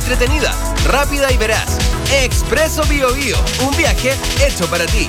entretenida, rápida y veraz. Expreso Biobío, un viaje hecho para ti.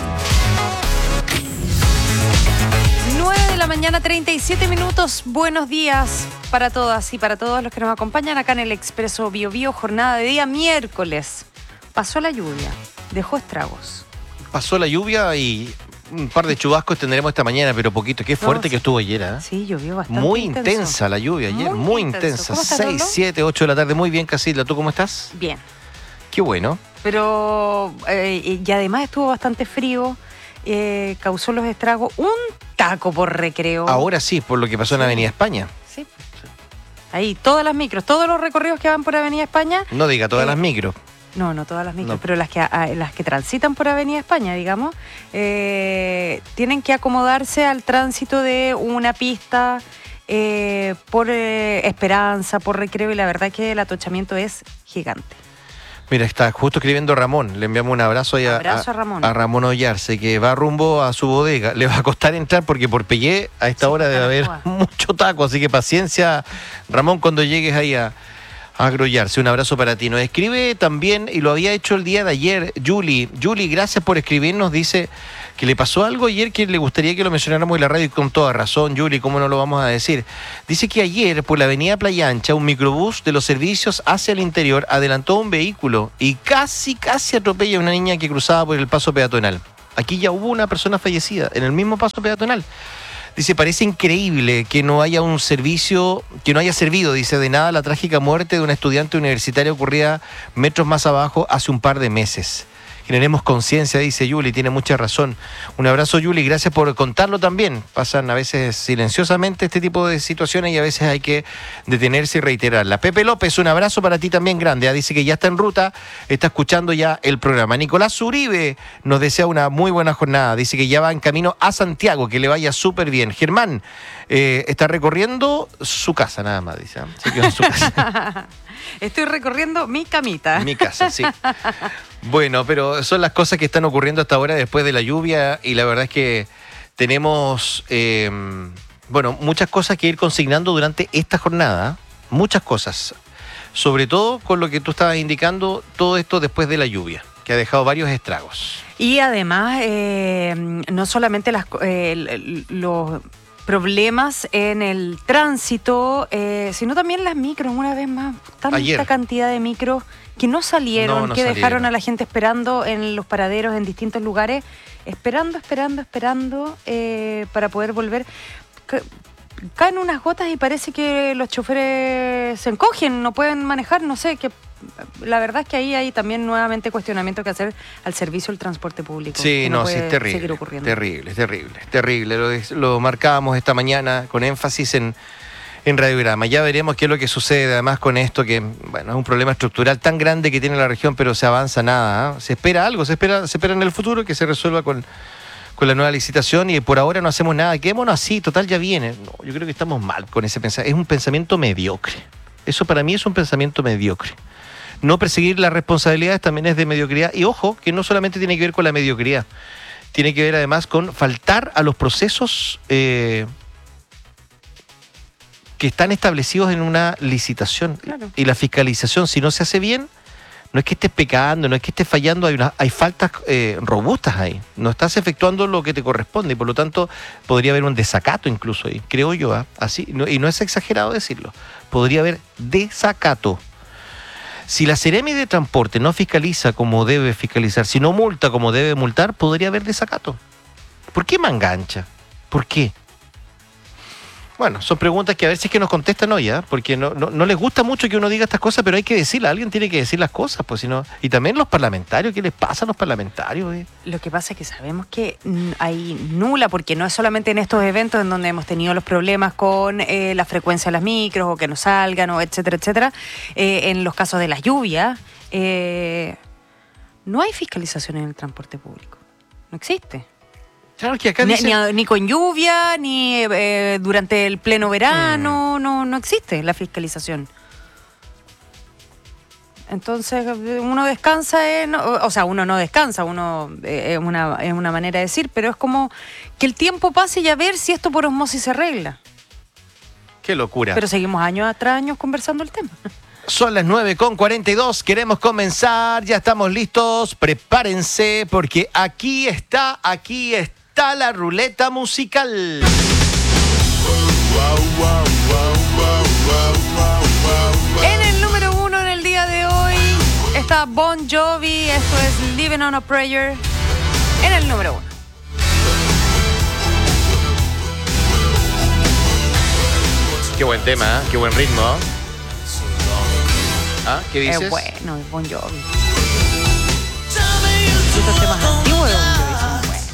9:37 a.m. Buenos días para todas y para todos los que nos acompañan acá en el Expreso Biobío, jornada de día miércoles. Pasó la lluvia, dejó estragos. Pasó la lluvia y un par de chubascos tendremos esta mañana, pero poquito. Qué fuerte que estuvo ayer, ¿eh? Sí, llovió bastante. Muy intensa la lluvia ayer, muy intensa. ¿Cómo estás, 6, Lolo? 7, 8 de la tarde. Muy bien, Casilda. ¿Tú cómo estás? Bien. Qué bueno. Pero, y además estuvo bastante frío, causó los estragos. Un taco por Recreo. Ahora sí, por lo que pasó en Avenida España. Sí. Ahí, todas las micros, todos los recorridos que van por Avenida España. No diga todas las micros. No todas las micros, No. pero las que transitan por Avenida España, digamos, tienen que acomodarse al tránsito de una pista por Esperanza, por Recreo, y la verdad que el atochamiento es gigante. Mira, está justo escribiendo Ramón. Le enviamos un abrazo ahí Abrazo a Ramón. a Ramón Ollarse, que va rumbo a su bodega. Le va a costar entrar porque por Pellé a esta hora debe haber mucho taco, así que paciencia, Ramón, cuando llegues ahí a Agrollarse. Un abrazo para ti. Nos escribe también, y lo había hecho el día de ayer, Julie. Julie, gracias por escribirnos. Dice que le pasó algo ayer que le gustaría que lo mencionáramos en la radio, y con toda razón, Julie, ¿cómo no lo vamos a decir? Dice que ayer, por la avenida Playa Ancha, un microbús de los servicios hacia el interior adelantó un vehículo y casi atropella a una niña que cruzaba por el paso peatonal. Aquí ya hubo una persona fallecida en el mismo paso peatonal. Dice, parece increíble que no haya un servicio, que no haya servido, dice, de nada la trágica muerte de una estudiante universitaria ocurrida metros más abajo hace un par de meses. Generemos conciencia, dice Yuli, tiene mucha razón. Un abrazo, Yuli, gracias por contarlo también. Pasan a veces silenciosamente este tipo de situaciones y a veces hay que detenerse y reiterarla. Pepe López, un abrazo para ti también grande. Dice que ya está en ruta, está escuchando ya el programa. Nicolás Uribe nos desea una muy buena jornada. Dice que ya va en camino a Santiago, que le vaya súper bien. Germán está recorriendo su casa nada más, dice. Se quedó en su casa. Estoy recorriendo mi camita. Mi casa, sí. Bueno, pero son las cosas que están ocurriendo hasta ahora después de la lluvia, y la verdad es que tenemos, muchas cosas que ir consignando durante esta jornada. Muchas cosas. Sobre todo con lo que tú estabas indicando, todo esto después de la lluvia, que ha dejado varios estragos. Y además, no solamente los problemas en el tránsito, sino también las micros, una vez más, tanta cantidad de micros que no salieron, que dejaron a la gente esperando en los paraderos en distintos lugares, esperando para poder volver. Caen unas gotas y parece que los choferes se encogen, no pueden manejar, no sé, que la verdad es que ahí hay también nuevamente cuestionamiento que hacer al servicio del transporte público. Sí, no sí, puede es terrible. seguir ocurriendo. Terrible. Lo marcábamos esta mañana con énfasis en Radiograma. Ya veremos qué es lo que sucede además con esto, que bueno, es un problema estructural tan grande que tiene la región, pero se avanza nada, ¿eh? Se espera algo, se espera en el futuro que se resuelva con la nueva licitación, y por ahora no hacemos nada. Quedémonos así, total, ya viene. No, yo creo que estamos mal con ese pensamiento. Es un pensamiento mediocre. Eso para mí es un pensamiento mediocre. No perseguir las responsabilidades también es de mediocridad. Y ojo, que no solamente tiene que ver con la mediocridad, tiene que ver además con faltar a los procesos que están establecidos en una licitación. Claro. Y la fiscalización, si no se hace bien, no es que estés pecando, no es que estés fallando, hay faltas robustas ahí. No estás efectuando lo que te corresponde y por lo tanto podría haber un desacato incluso ahí, creo yo, así, y no es exagerado decirlo. Podría haber desacato. Si la Seremi de Transporte no fiscaliza como debe fiscalizar, si no multa como debe multar, podría haber desacato. ¿Por qué mangancha? ¿Por qué? Bueno, son preguntas que a ver si es que nos contestan hoy, ¿eh? Porque no les gusta mucho que uno diga estas cosas, pero hay que decirlas, alguien tiene que decir las cosas, pues si no. Y también los parlamentarios, ¿qué les pasa a los parlamentarios? Lo que pasa es que sabemos que hay nula, porque no es solamente en estos eventos en donde hemos tenido los problemas con la frecuencia de las micros, o que no salgan, o etcétera. En los casos de las lluvias, no hay fiscalización en el transporte público. No existe. Claro que acá dicen... ni con lluvia, ni durante el pleno verano, no existe la fiscalización. Entonces uno descansa, uno no descansa, es una manera de decir, pero es como que el tiempo pase y a ver si esto por osmosis se arregla. Qué locura. Pero seguimos años tras años conversando el tema. Son las 9:42, queremos comenzar, ya estamos listos, prepárense porque aquí está la ruleta musical. En el número 1 en el día de hoy está Bon Jovi, esto es Living on a Prayer, en el número 1. Qué buen tema, ¿eh? Qué buen ritmo. ¿Ah? ¿Qué dices? Es bueno, es Bon Jovi. Estos temas antiguos de Bon Jovi son buenos.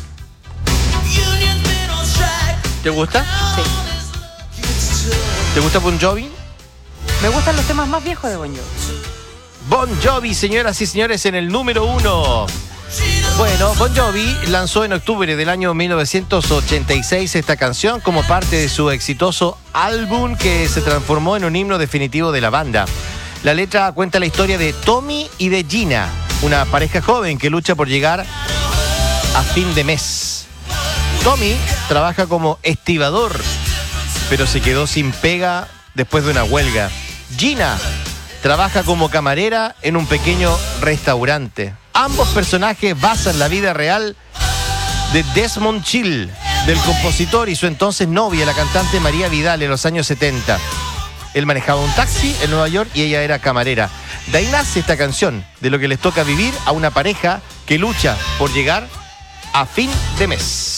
¿Te gusta? Sí. ¿Te gusta Bon Jovi? Me gustan los temas más viejos de Bon Jovi. Bon Jovi, señoras y señores, en el número 1. Bueno, Bon Jovi lanzó en octubre del año 1986 esta canción como parte de su exitoso álbum que se transformó en un himno definitivo de la banda. La letra cuenta la historia de Tommy y de Gina, una pareja joven que lucha por llegar a fin de mes. Tommy trabaja como estibador, pero se quedó sin pega después de una huelga. Gina trabaja como camarera en un pequeño restaurante. Ambos personajes basan la vida real de Desmond Chill, del compositor y su entonces novia, la cantante María Vidal, en los años 70. Él manejaba un taxi en Nueva York y ella era camarera. De ahí nace esta canción, de lo que les toca vivir a una pareja que lucha por llegar a fin de mes.